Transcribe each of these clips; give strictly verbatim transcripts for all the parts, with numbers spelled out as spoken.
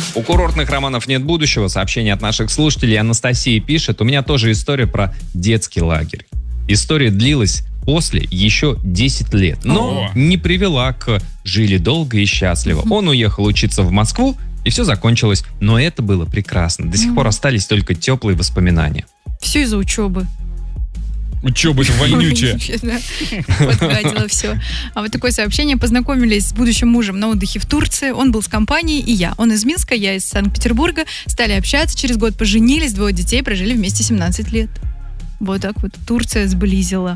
У курортных романов нет будущего. Сообщение от наших слушателей. Анастасия пишет: у меня тоже история про детский лагерь. История длилась после еще десять лет, но О. не привела к «жили долго и счастливо». Он уехал учиться в Москву, и все закончилось. Но это было прекрасно. До сих пор остались только теплые воспоминания. Все из-за учебы. Учеба-то вонючая. Подгадила все. А вот такое сообщение. Познакомились с будущим мужем на отдыхе в Турции. Он был с компанией, и я. Он из Минска, я из Санкт-Петербурга. Стали общаться, через год поженились, двое детей, прожили вместе семнадцать лет. Вот так вот Турция сблизила.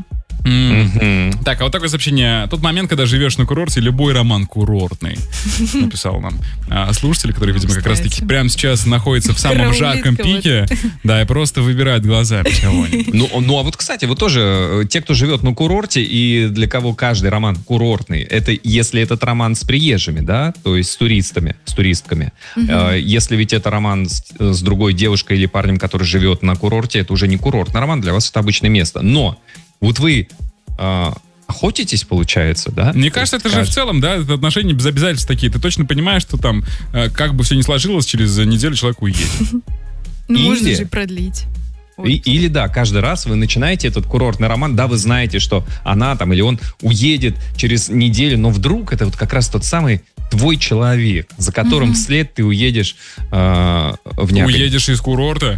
Mm-hmm. Так, а вот такое сообщение. Тот момент, когда живешь на курорте, любой роман курортный. Написал нам а, слушатель, который, видимо, как раз-таки прямо сейчас находится в самом жарком пике. Да, и просто выбирает глазами кого-нибудь. Ну, ну, а вот, кстати, вот тоже те, кто живет на курорте, и для кого каждый роман курортный, это если этот роман с приезжими, да, то есть с туристами, с туристками. Mm-hmm. Если ведь это роман с, с другой девушкой или парнем, который живет на курорте, это уже не курортный роман, для вас это обычное место. Но вот вы э, охотитесь, получается, да? Мне кажется, это же в целом, да, это отношения без обязательств такие. Ты точно понимаешь, что там, э, как бы все ни сложилось, через неделю человек уедет. Ну, можно же продлить. И, или, да, каждый раз вы начинаете этот курортный роман, да, вы знаете, что она там или он уедет через неделю, но вдруг это вот как раз тот самый твой человек, за которым угу. вслед ты уедешь э, в Неаполь. Уедешь из курорта?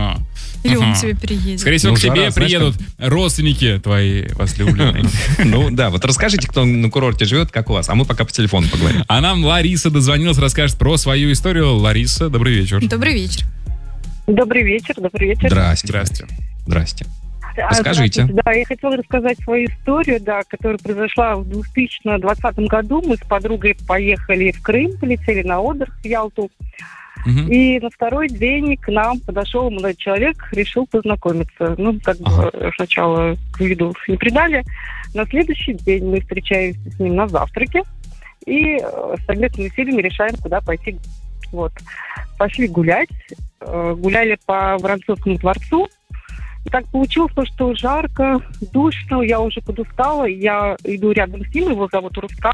Или он к тебе переедет. Скорее всего, ну, к тебе жара, приедут знаешь, как... родственники твои возлюбленные. Ну да, вот расскажите, кто на курорте живет, как у вас, а мы пока по телефону поговорим. А нам Лариса дозвонилась, расскажет про свою историю. Лариса, добрый вечер. Добрый вечер. Добрый вечер, добрый вечер. Здрасте. Здрасте. Здрасте. Расскажите. Да, я хотела рассказать свою историю, да, которая произошла в две тысячи двадцатом году. Мы с подругой поехали в Крым, полетели на отдых в Ялту. Uh-huh. И на второй день к нам подошел молодой человек, решил познакомиться. Ну, как бы uh-huh. сначала к виду не придали. На следующий день мы встречаемся с ним на завтраке и совместными усилиями решаем, куда пойти. Вот. Пошли гулять. Гуляли по Воронцовскому дворцу. И так получилось, что жарко, душно, я уже подустала. Я иду рядом с ним, его зовут Рустам.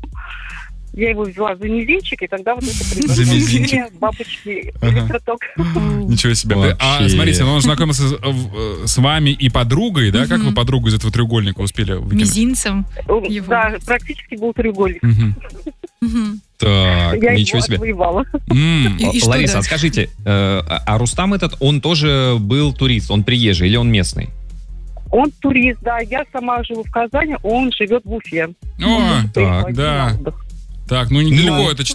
Я его взяла за мизинчик, и тогда вот это произошло. Бабочки, электроток. Ничего себе. А смотрите, он знакомился с вами и подругой, да? Как вы подругу из этого треугольника успели выкинуть? Мизинцем. Да, практически был треугольник. Так, я ничего себе. Mm. Лариса, а скажите, э, а Рустам этот, он тоже был турист, он приезжий или он местный? Он турист, да. Я сама живу в Казани, он живет в Уфе. О, так, да. Так, ну недалеко, ну, это